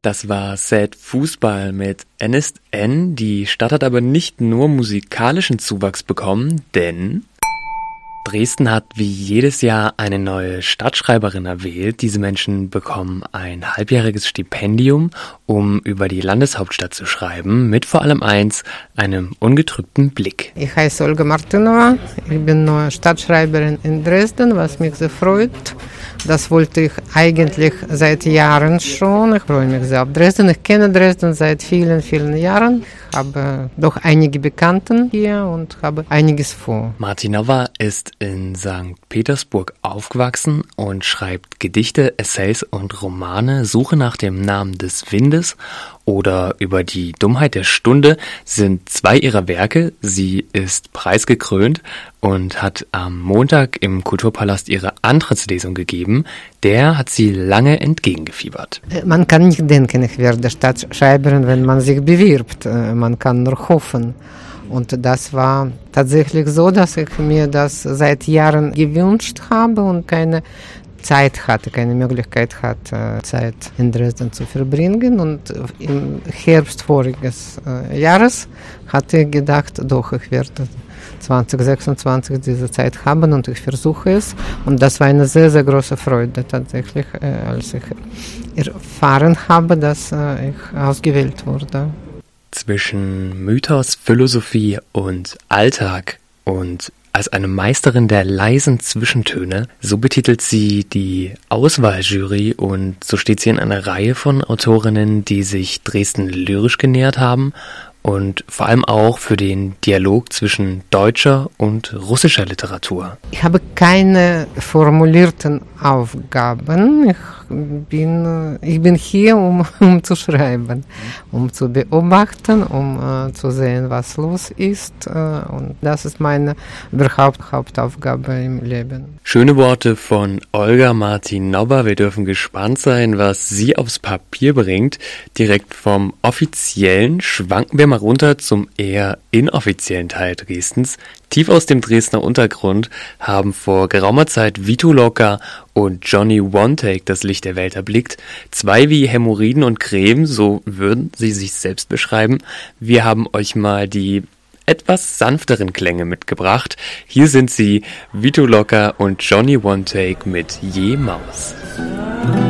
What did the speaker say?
Das war Sad Fußball mit Ernest N. Die Stadt hat aber nicht nur musikalischen Zuwachs bekommen, denn Dresden hat wie jedes Jahr eine neue Stadtschreiberin erwählt. Diese Menschen bekommen ein halbjähriges Stipendium, um über die Landeshauptstadt zu schreiben, mit vor allem einem ungetrübten Blick. Ich heiße Olga Martinova, ich bin neue Stadtschreiberin in Dresden, was mich sehr freut. Das wollte ich eigentlich seit Jahren schon. Ich freue mich sehr auf Dresden. Ich kenne Dresden seit vielen, vielen Jahren. Ich habe doch einige Bekannten hier und habe einiges vor. Martinova ist in St. Petersburg aufgewachsen und schreibt Gedichte, Essays und Romane. Suche nach dem Namen des Windes oder Über die Dummheit der Stunde sind zwei ihrer Werke. Sie ist preisgekrönt und hat am Montag im Kulturpalast ihre Antrittslesung gegeben. Der hat sie lange entgegengefiebert. Man kann nicht denken, ich werde Stadtschreiberin, wenn man sich bewirbt. Man kann nur hoffen. Und das war tatsächlich so, dass ich mir das seit Jahren gewünscht habe und keine Zeit hatte, keine Möglichkeit hatte, Zeit in Dresden zu verbringen. Und im Herbst voriges Jahres hatte ich gedacht, doch, ich werde 2026 diese Zeit haben und ich versuche es. Und das war eine sehr, sehr große Freude tatsächlich, als ich erfahren habe, dass ich ausgewählt wurde. Zwischen Mythos, Philosophie und Alltag und als eine Meisterin der leisen Zwischentöne, so betitelt sie die Auswahljury und so steht sie in einer Reihe von Autorinnen, die sich Dresden lyrisch genähert haben und vor allem auch für den Dialog zwischen deutscher und russischer Literatur. Ich habe keine formulierten Aufgaben. Ich bin hier, um zu schreiben, um zu beobachten, um zu sehen, was los ist. Und das ist meine Hauptaufgabe im Leben. Schöne Worte von Olga Martinova. Wir dürfen gespannt sein, was sie aufs Papier bringt. Direkt vom offiziellen schwanken wir mal runter zum eher inoffiziellen Teil Dresdens. Tief aus dem Dresdner Untergrund haben vor geraumer Zeit Vito Locker und Johnny One Take das Licht der Welt erblickt. Zwei wie Hämorrhoiden und Gräben, so würden sie sich selbst beschreiben. Wir haben euch mal die etwas sanfteren Klänge mitgebracht. Hier sind sie, Vito Locker und Johnny One Take mit Je Maus.